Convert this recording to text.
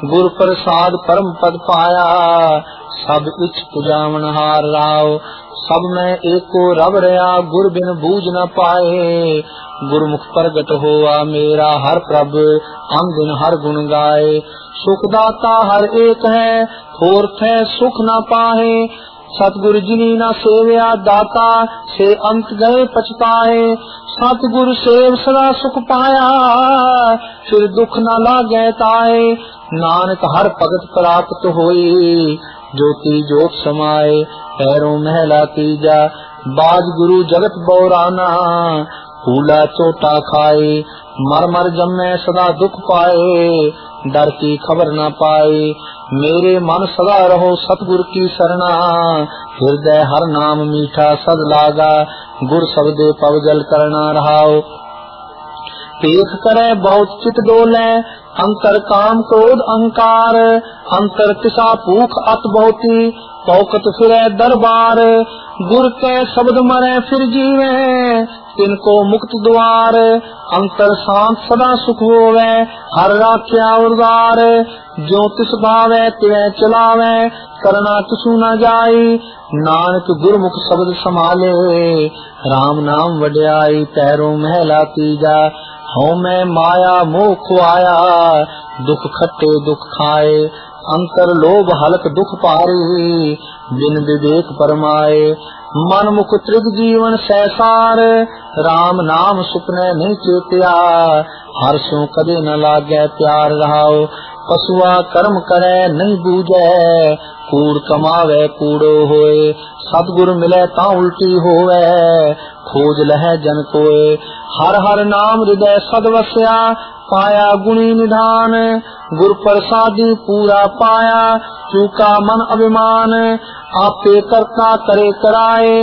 गुर प्रसाद परम पद पाया, सब इच पुजावन हार राव। सब में एको रब रया, गुर बिन बूझ न पाए। गुरमुख प्रगट होआ मेरा हर प्रभ, अंग दिन हर गुण गाए। सुखदाता हर एक है, होरथ है सुख न पाए। सतगुरु जिनी न सेव्या दाता, से अंत गए पछताए। सतगुरु सेव सदा सुख पाया, फिर दुख न लागे ताए। नानक हर भगत प्राप्त होई, ज्योति जोत समाए। पैरों महला तीजा, बाज गुरु जगत बौराना। फूला चोटा खाए, मर मर जम्मे सदा दुख पाए। डर की खबर न पाए, मेरे मन सदा रहो सतगुरु की शरणा। हृदय हर नाम मीठा सद लागा, गुर शब्दे पव जल करना रहाओ। पेख करे बहुत चित डोले, अंतर काम क्रोध अहंकार। अंतर तिसा भूख अत बहुती, पौकत फिरे दरबार। गुर के शब्द मरे फिर जीवे, तिनको मुक्त द्वार। अंतर शांत सदा सुख होवे, हर राख्या उर्गार। जो तिस भावे तिवे चलावे, करना किसु न जाई। नानक गुरमुख शब्द संभाले, राम नाम वड्याई। पैरों महला तीजा, हूँ मैं माया मोह खुआया। दुख खट्टे दुख खाए, अंतर लोभ हलक दुख पारी। बिन विवेक परमाए, मन मुख त्रिग जीवन सैसार। राम नाम सुपने नहीं चेतिया, हर्षों कदे न लागे प्यार रहाओ। पशुआ कर्म करे नहीं बूझे, कूड़ कमावे कूड़ो होए। सतगुरु मिले ता उल्टी होवे, खोज लहे जन कोए। हर हर नाम हृदय सद वस्या, पाया गुणी निधान। गुर प्रसादी पूरा पाया, चूका मन अभिमान। आपे करता करे कराए,